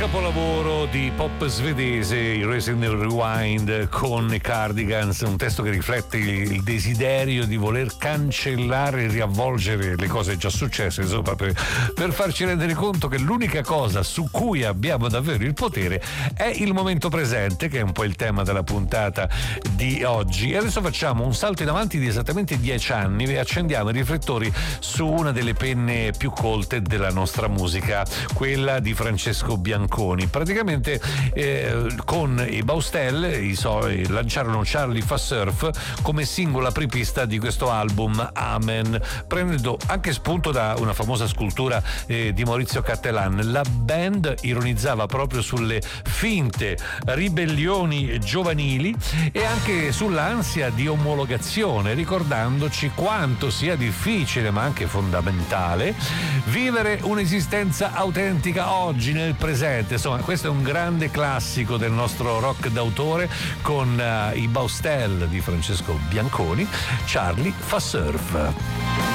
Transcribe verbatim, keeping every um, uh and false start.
Capolavoro di pop svedese, il Racing Rewind con i Cardigans, un testo che riflette il desiderio di voler cancellare e riavvolgere le cose già successe, insomma, per, per farci rendere conto che l'unica cosa su cui abbiamo davvero il potere è il momento presente, che è un po' il tema della puntata di oggi. E adesso facciamo un salto in avanti di esattamente dieci anni e accendiamo i riflettori su una delle penne più colte della nostra musica, quella di Francesco Bianconi. Praticamente eh, con i Baustelle i so, lanciarono Charlie fa surf come singolo apripista di questo album Amen, prendendo anche spunto da una famosa scultura eh, di Maurizio Cattelan. La band ironizzava proprio sulle finte ribellioni giovanili e anche sull'ansia di omologazione, ricordandoci quanto sia difficile ma anche fondamentale vivere un'esistenza autentica oggi nel presente. Insomma, questo è un grande classico del nostro rock d'autore con uh, i Baustelle di Francesco Bianconi, Charlie fa surf.